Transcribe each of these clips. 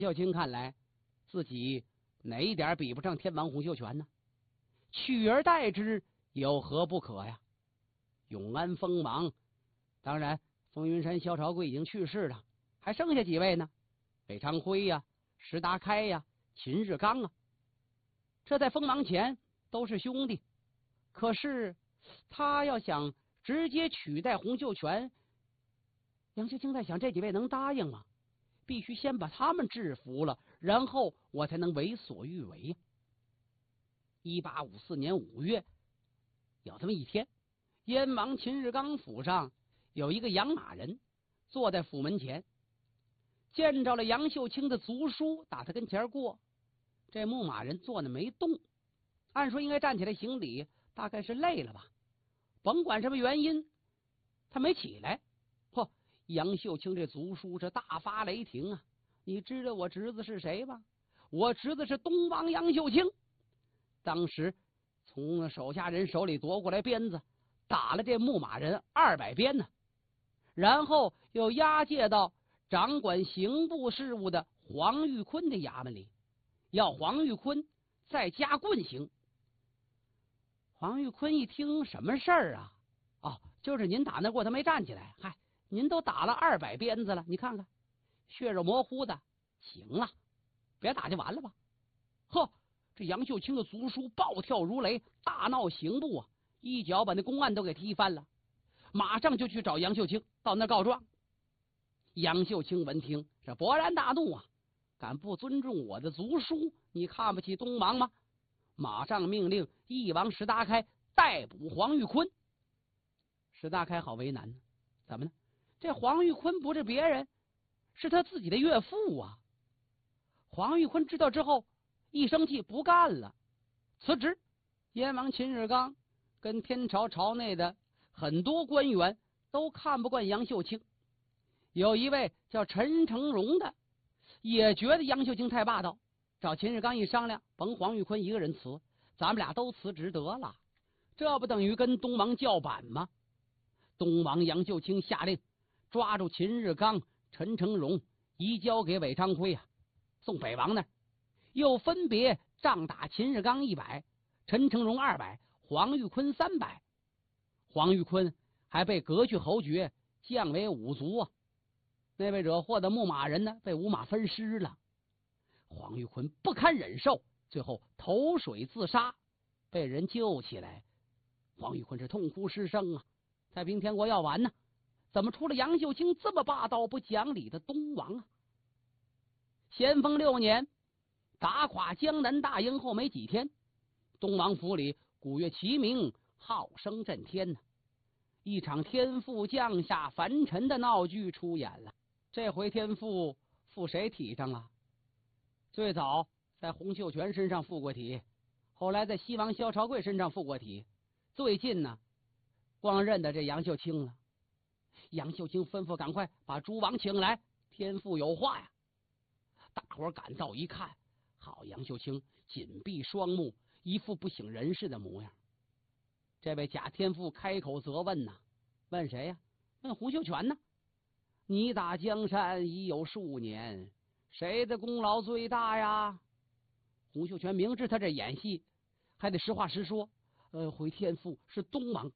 秀清看来自己哪一点比不上天王洪秀全呢？取而代之有何不可呀？永安封王，当然风云山萧朝贵已经去世了，还剩下几位呢？北昌辉呀、石达开呀、秦日刚啊，这在封王前都是兄弟。可是他要想直接取代洪秀全，杨秀清在想这几位能答应吗？必须先把他们制服了，然后我才能为所欲为呀。1854年5月，有这么一天，燕王秦日刚府上有一个养马人坐在府门前，见着了杨秀清的族书打他跟前过。这牧马人坐那没动，按说应该站起来行礼，大概是累了吧，甭管什么原因，他没起来。杨秀清这族书是大发雷霆啊！你知道我侄子是谁吗？我侄子是东王杨秀清。当时从手下人手里夺过来鞭子，打了这牧马人200鞭呢，然后又押解到掌管刑部事务的黄玉坤的衙门里，要黄玉坤再加棍刑。黄玉坤一听什么事儿啊？就是您打那过，他没站起来。嗨，您都打了200鞭子了，你看看血肉模糊的，行了，别打就完了吧。这杨秀清的族书暴跳如雷，大闹刑部啊，一脚把那公案都给踢翻了，马上就去找杨秀清，到那告状。杨秀清闻听是勃然大怒啊，敢不尊重我的族书，你看不起东王吗？马上命令义王石达开逮捕黄玉坤。石达开好为难呢，怎么呢？这黄玉坤不是别人，是他自己的岳父啊。黄玉坤知道之后一生气不干了，辞职。燕王秦日刚跟天朝朝内的很多官员都看不惯杨秀清，有一位叫陈成荣的也觉得杨秀清太霸道，找秦日刚一商量，甭黄玉坤一个人辞，咱们俩都辞职得了，这不等于跟东王叫板吗？东王杨秀清下令抓住秦日刚、陈成荣，移交给韦昌辉啊，送北王那儿，又分别杖打秦日刚100，陈成荣200，黄玉坤300。黄玉坤还被革去侯爵，降为五族啊。那位惹祸的牧马人呢，被五马分尸了。黄玉坤不堪忍受，最后投水自杀，被人救起来。黄玉坤是痛哭失声啊！太平天国要完呢，怎么出了杨秀清这么霸道不讲理的东王啊？咸丰6年，打垮江南大营后没几天，东王府里鼓乐齐鸣，号声震天呢。一场天父降下凡尘的闹剧出演了。这回天父附谁体上了？最早在洪秀全身上附过体，后来在西王萧朝贵身上附过体，最近呢光认得这杨秀清了。杨秀清吩咐赶快把诸王请来，天父有话呀。大伙赶到一看，好，杨秀清紧闭双目，一副不省人事的模样。这位贾天父开口责问呐，问谁呀？问洪秀全呢。你打江山已有数年，谁的功劳最大呀？洪秀全明知他这演戏，还得实话实说。回天父是东王。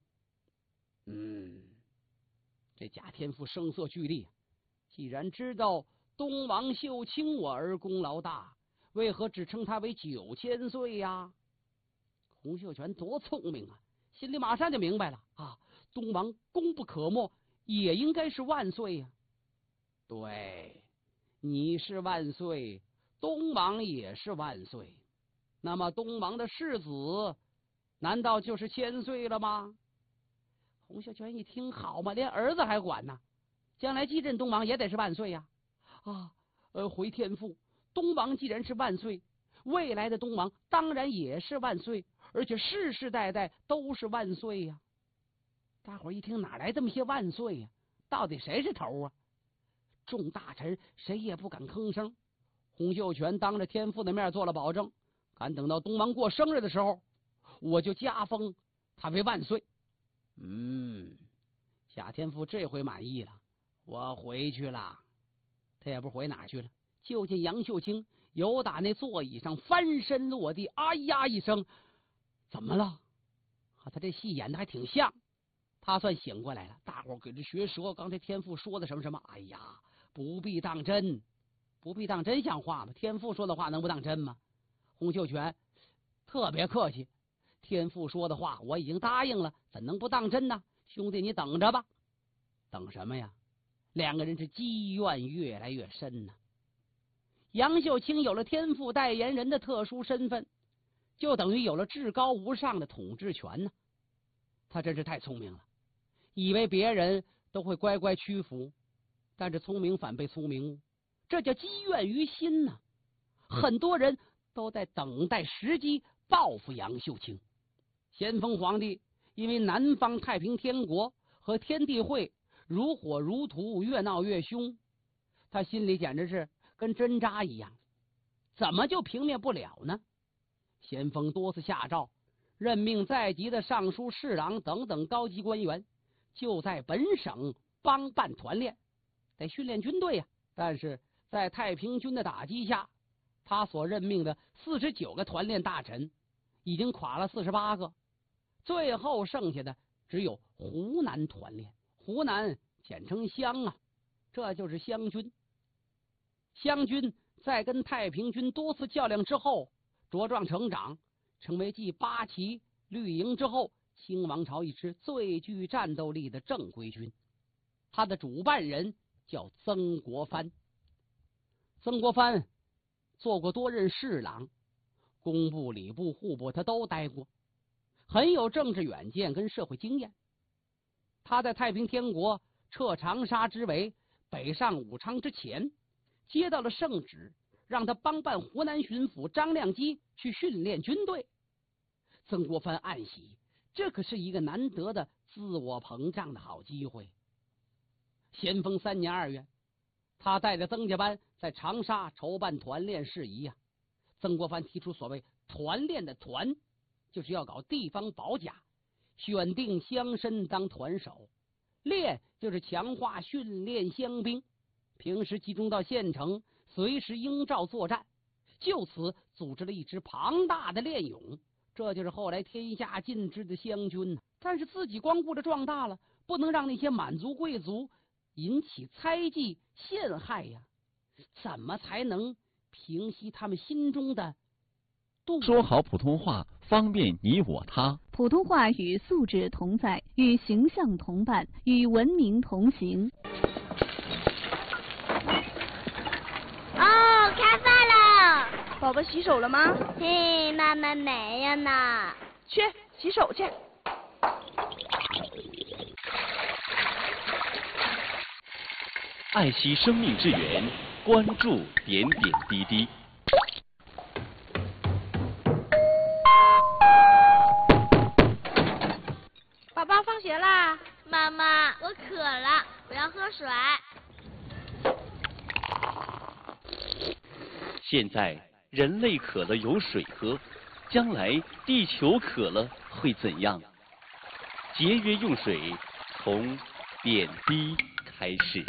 这贾天父声色俱厉，既然知道东王秀清我儿功劳大，为何只称他为9000岁呀？洪秀全多聪明啊，心里马上就明白了啊！东王功不可没，也应该是万岁呀。对，你是万岁，东王也是万岁。那么东王的世子难道就是1000岁了吗？洪秀全一听，好嘛，连儿子还管呢，将来继任东王也得是万岁呀！回天父，东王既然是万岁，未来的东王当然也是万岁，而且世世代代都是万岁呀！大伙一听，哪来这么些万岁呀？到底谁是头啊？众大臣谁也不敢吭声。洪秀全当着天父的面做了保证，敢等到东王过生日的时候，我就加封他为万岁。贾天父这回满意了，我回去了。他也不回哪去了， 就见杨秀清由打那座椅上翻身落地，哎呀一声，怎么了？他这戏演的还挺像，他算醒过来了。大伙给这学舌，刚才天父说的什么？哎呀，不必当真，不必当真，像话吗？天父说的话能不当真吗？洪秀全特别客气，天父说的话我已经答应了，怎能不当真呢？兄弟，你等着吧。等什么呀？两个人是积怨越来越深呢。杨秀清有了天父代言人的特殊身份，就等于有了至高无上的统治权呢。他真是太聪明了，以为别人都会乖乖屈服，但是聪明反被聪明误，这叫积怨于心呢。很多人都在等待时机报复杨秀清。咸丰皇帝因为南方太平天国和天地会如火如荼，越闹越凶，他心里简直是跟针扎一样，怎么就平灭不了呢？咸丰多次下诏，任命在籍的尚书、侍郎等等高级官员，就在本省帮办团练，得训练军队呀。但是在太平军的打击下，他所任命的49个团练大臣已经垮了48个，最后剩下的只有湖南团练。湖南简称湘啊，这就是湘军。湘军在跟太平军多次较量之后茁壮成长，成为继八旗、绿营之后清王朝一支最具战斗力的正规军。他的主办人叫曾国藩。曾国藩做过多任侍郎，工部、礼部、户部他都待过，很有政治远见跟社会经验。他在太平天国撤长沙之围、北上武昌之前，接到了圣旨，让他帮办湖南巡抚张亮基去训练军队。曾国藩暗喜，这可是一个难得的自我膨胀的好机会。咸丰3年2月，他带着曾家班在长沙筹办团练事宜呀。曾国藩提出所谓团练的团，就是要搞地方保甲，选定乡绅当团手；练就是强化训练乡兵，平时集中到县城，随时应召作战。就此组织了一支庞大的练勇，这就是后来天下尽知的湘军。但是自己光顾着壮大了，不能让那些满族贵族引起猜忌陷害呀。怎么才能平息他们心中的说好普通话，方便你我他。 普通话与素质同在，与形象同伴，与文明同行。 哦，开饭了！ 宝宝洗手了吗？ 嘿，妈妈没有呢。 去洗手去。 爱惜生命之源，关注点点滴滴。 宝宝放学啦！ 妈妈，我渴了，我要喝水。 现在人类渴了有水喝，将来地球渴了会怎样？节约用水，从点滴开始。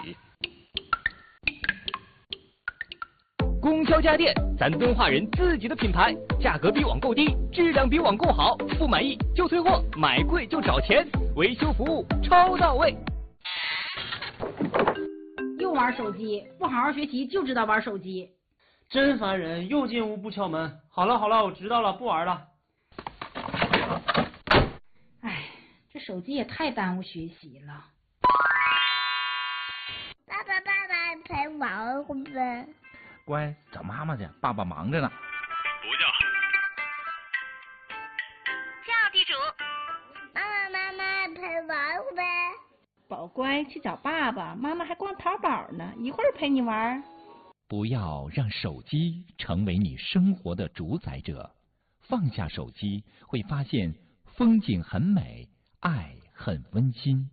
供销家电，咱敦化人自己的品牌，价格比网购低，质量比网购好，不满意就退货，买贵就找钱，维修服务超到位。 又玩手机，不好好学习就知道玩手机， 真烦人！又进屋不敲门。好了好了，我知道了，不玩了。 哎，这手机也太耽误学习了。 爸爸陪玩会不会？ 乖，找妈妈去，爸爸忙着呢。 不叫。 叫地主。妈妈陪玩会不会？ 宝乖，去找爸爸，妈妈还逛淘宝呢，一会儿陪你玩。 不要让手机成为你生活的主宰者，放下手机，会发现风景很美，爱很温馨。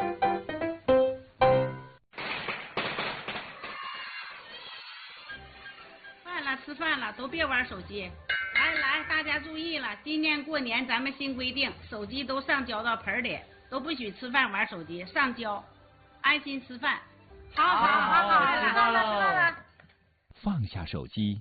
吃饭了，都别玩手机。来，大家注意了，今年过年咱们新规定，手机都上交到盆里，都不许吃饭玩手机，上交，安心吃饭。好， 吃饭了。 放下手机，